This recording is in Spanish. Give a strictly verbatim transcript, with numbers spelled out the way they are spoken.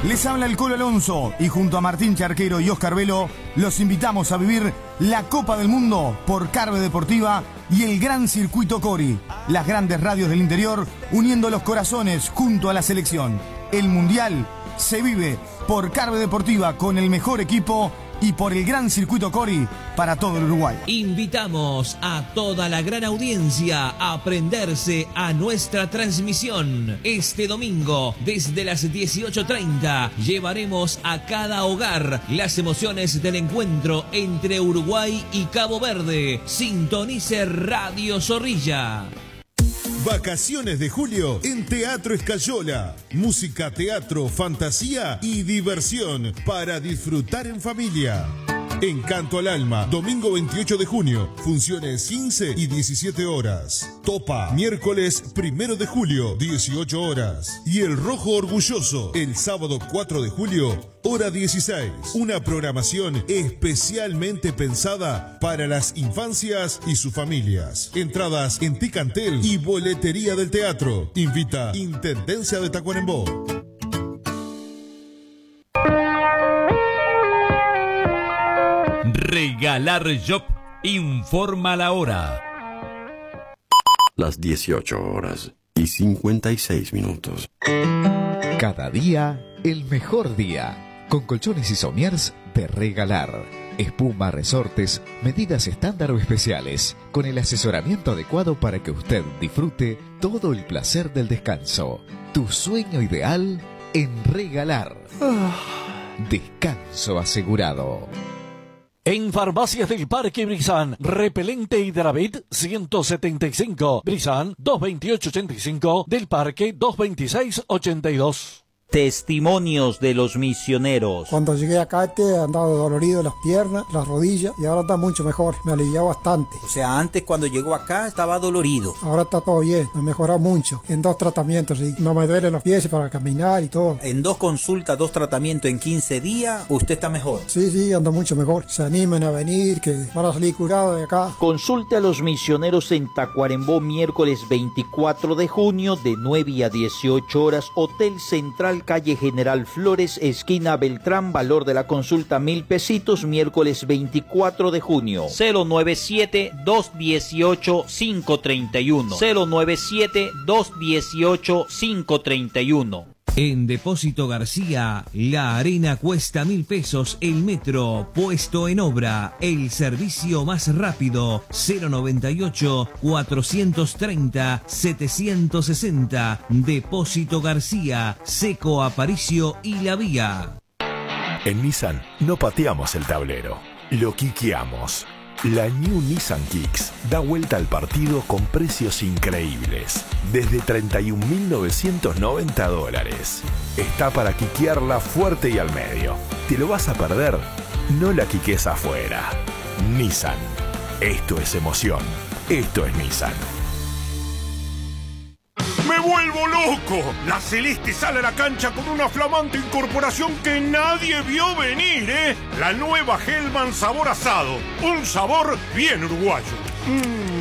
Les habla el Colo Alonso y junto a Martín Charquero y Oscar Velo los invitamos a vivir la Copa del Mundo por Carve Deportiva y el Gran Circuito Cori, las grandes radios del interior uniendo los corazones junto a la selección. El Mundial se vive por Carve Deportiva con el mejor equipo y por el Gran Circuito Cori para todo el Uruguay. Invitamos a toda la gran audiencia a prenderse a nuestra transmisión. Este domingo, desde las dieciocho treinta, llevaremos a cada hogar las emociones del encuentro entre Uruguay y Cabo Verde. Sintonice Radio Zorrilla. Vacaciones de julio en Teatro Escayola. Música, teatro, fantasía y diversión para disfrutar en familia. Encanto al Alma, domingo veintiocho de junio, funciones quince y diecisiete horas. Topa, miércoles primero de julio, dieciocho horas. Y El Rojo Orgulloso, el sábado cuatro de julio, hora dieciséis. Una programación especialmente pensada para las infancias y sus familias. Entradas en Ticantel y boletería del teatro. Invita Intendencia de Tacuarembó. Regalar Shop informa la hora. Las dieciocho horas y cincuenta y seis minutos. Cada día, el mejor día. Con colchones y somiers de Regalar. Espuma, resortes, medidas estándar o especiales. Con el asesoramiento adecuado para que usted disfrute todo el placer del descanso. Tu sueño ideal en Regalar. Descanso asegurado. En Farmacias del Parque Brizán, repelente Hidravit ciento setenta y cinco, Brizán dos veintiocho ochenta y cinco, del Parque dos veintiséis ochenta y dos. Testimonios de los misioneros. Cuando llegué acá te andaba dolorido las piernas, las rodillas y ahora está mucho mejor, me alivió bastante. O sea, antes cuando llegó acá estaba dolorido. Ahora está todo bien, me mejoró mucho. En dos tratamientos y no me duelen los pies para caminar y todo. En dos consultas, dos tratamientos en quince días, usted está mejor. Sí, sí, ando mucho mejor. Se animen a venir, que van a salir curados de acá. Consulte a los misioneros en Tacuarembó miércoles veinticuatro de junio de nueve a dieciocho horas, Hotel Central, calle General Flores, esquina Beltrán, valor de la consulta mil pesitos, miércoles veinticuatro de junio. Cero nueve siete, dos dieciocho, cinco treinta y uno. Cero nueve siete, dos dieciocho, cinco treinta y uno. En Depósito García, la arena cuesta mil pesos el metro, puesto en obra, el servicio más rápido, cero noventa y ocho, cuatrocientos treinta, setecientos sesenta, Depósito García, Seco Aparicio y La Vía. En Nissan no pateamos el tablero, lo quiqueamos. La New Nissan Kicks da vuelta al partido con precios increíbles. Desde treinta y un mil novecientos noventa dólares. Está para quiquearla fuerte y al medio. ¿Te lo vas a perder? No la quiques afuera. Nissan. Esto es emoción. Esto es Nissan. ¡Me vuelvo loco! La Celeste sale a la cancha con una flamante incorporación que nadie vio venir, ¿eh? La nueva Hellman sabor asado. Un sabor bien uruguayo. Mmm.